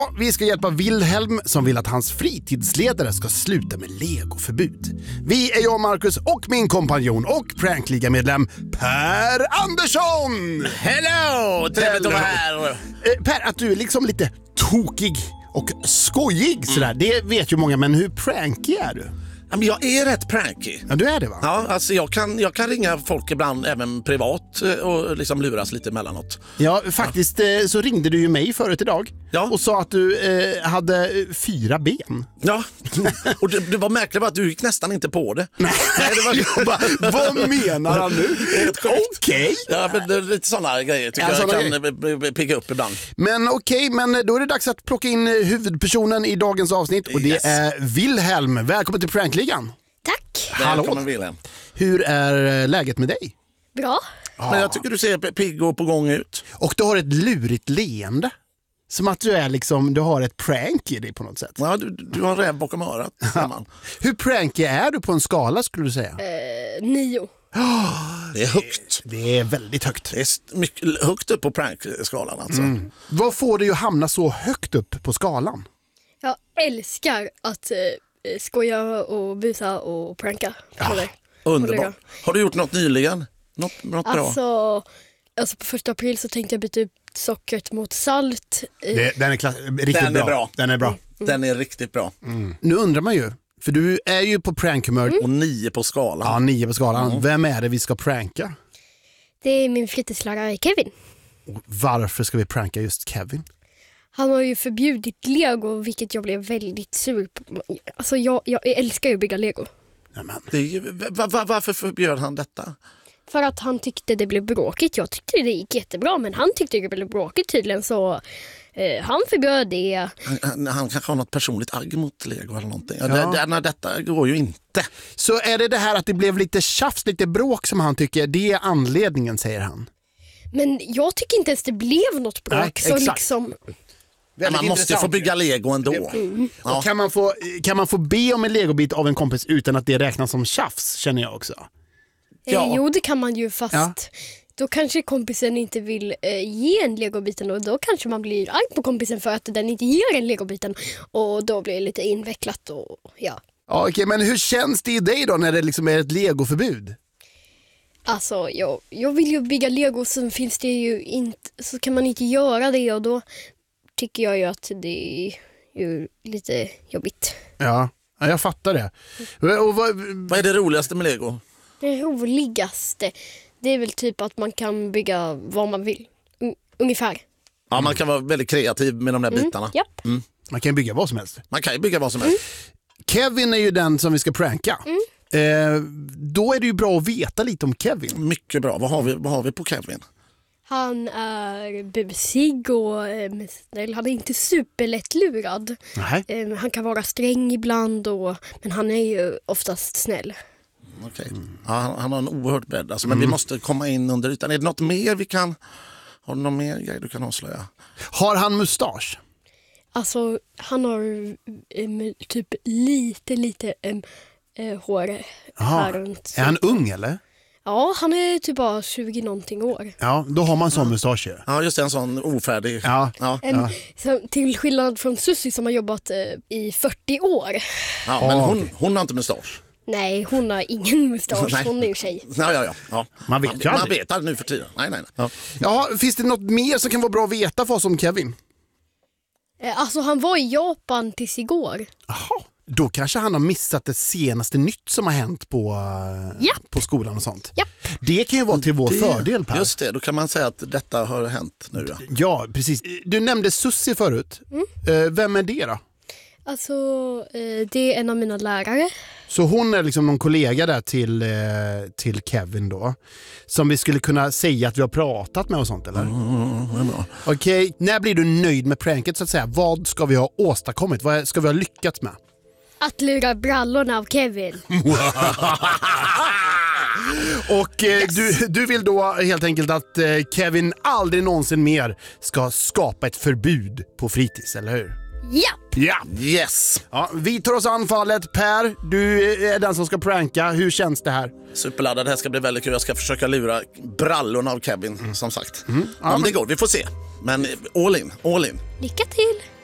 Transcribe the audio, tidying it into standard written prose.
Vi ska hjälpa Wilhelm som vill att hans fritidsledare ska sluta med legoförbud. Vi är jag, Marcus, och min kompanjon och prankliga-medlem Per Andersson! Hello! Trevligt att vara här. Per, att du är liksom lite tokig och skojig sådär, det vet ju många, men hur prankig är du? Men jag är rätt pranky. Ja, du är det, va? Ja, alltså jag kan ringa folk ibland även privat och liksom luras lite emellanåt. Ja, faktiskt så ringde du ju mig förut idag och sa att du hade 4 ben. Ja, och det var märkligt att du gick nästan inte på det. Nej, det var bara, vad menar han nu? Okej. Ja, men det är lite sådana grejer tycker jag kan picka upp ibland. Men okej, men då är det dags att plocka in huvudpersonen i dagens avsnitt och det är Wilhelm. Välkommen till Prankligan. Tack. Välkommen Wilhelm. Hur är läget med dig? Bra. Men jag tycker du ser pigg och på gång ut. Och du har ett lurigt leende. Som att du är liksom, du har ett prank i dig på något sätt. Ja, du har en räv bakom örat. Hur prankig är du på en skala skulle du säga? 9. Det är högt. Det är väldigt högt. Det är mycket högt upp på prankskalan alltså. Vad får dig att hamna så högt upp på skalan? Jag älskar att skoja och busa och pranka. Underbart. Har du gjort något nyligen? Något bra? Alltså på 1 april så tänkte jag byta ut sockret mot salt. Den är riktigt bra. Den är bra. Den är riktigt bra. Nu undrar man ju, för du är ju på prankhumör. Och 9 på skalan. Ja, 9 på skalan. Vem är det vi ska pranka? Det är min fritidslärare Kevin. Och varför ska vi pranka just Kevin? Han har ju förbjudit Lego, vilket jag blev väldigt sur på. Alltså jag älskar ju att bygga Lego. Varför förbjöd han detta? För att han tyckte det blev bråkigt. Jag tyckte det gick jättebra, men han tyckte det blev bråkigt tydligen, så han förbjöd det. Han kanske har något personligt agg mot Lego eller någonting. Ja. Detta går ju inte. Så är det här att det blev lite tjafs, lite bråk som han tycker, det är anledningen, säger han. Men jag tycker inte ens det blev något bråk. Nej, så exakt. liksom... Man måste få bygga Lego ändå. Ja. Kan man få be om en legobit av en kompis utan att det räknas som tjafs, känner jag också. Ja. Jo, det kan man ju, fast då kanske kompisen inte vill ge en legobiten, och då kanske man blir arg på kompisen för att den inte ger en legobiten, och då blir det lite invecklat och ja. Ja, okej, men hur känns det i dig då när det liksom är ett legoförbud? Alltså, jag vill ju bygga Lego, så finns det ju inte, så kan man inte göra det, och då tycker jag ju att det är ju lite jobbigt. Ja, jag fattar det. Och vad är det roligaste med Lego? Det roligaste, det är väl typ att man kan bygga vad man vill. Ungefär. Ja, man kan vara väldigt kreativ med de där bitarna. Japp. Man kan ju bygga vad som helst. Man kan ju bygga vad som helst. Kevin är ju den som vi ska pranka. Då är det ju bra att veta lite om Kevin. Mycket bra. Vad har vi på Kevin? Han är busig och snäll. Han är inte superlätt lurad. Han kan vara sträng ibland, men han är ju oftast snäll. Okej. Ja, han har en oerhört bredd. Alltså, men vi måste komma in under ytan. Är det något mer vi kan... Har du någon mer grej du kan avslöja? Har han mustasch? Alltså, han har typ lite hår här runt. Är han ung eller? Ja, han är typ bara 20 någonting år. Ja, då har man sån mustasch. Ja, just det, en sån ofärdig. Ja. Så, till skillnad från Susie som har jobbat i 40 år. Ja, men hon har inte mustasch. Nej, hon har ingen mustasch. Hon är ju tjej. Ja. Man vet ju aldrig. Man vet aldrig nu för tiden. Nej. Ja, finns det något mer som kan vara bra att veta för oss om Kevin? Alltså, han var i Japan tills igår. Jaha. Då kanske han har missat det senaste nytt som har hänt på skolan och sånt. Japp. Det kan ju vara till vår fördel, Per. Just det, då kan man säga att detta har hänt nu. Ja, precis. Du nämnde Susie förut. Vem är det då? Alltså, det är en av mina lärare. Så hon är liksom någon kollega där till Kevin då, som vi skulle kunna säga att vi har pratat med och sånt, eller? Okej, när blir du nöjd med pranket så att säga? Vad ska vi ha åstadkommit? Vad ska vi ha lyckats med? Att lura brallorna av Kevin. Och du vill då helt enkelt att Kevin aldrig någonsin mer ska skapa ett förbud på fritids, eller hur? Ja. Yes. Ja, vi tar oss an fallet. Per, du är den som ska pranka. Hur känns det här? Superladdad, det här ska bli väldigt kul. Jag ska försöka lura brallorna av Kevin, som sagt. Om det går, vi får se. Men all in. Lycka till.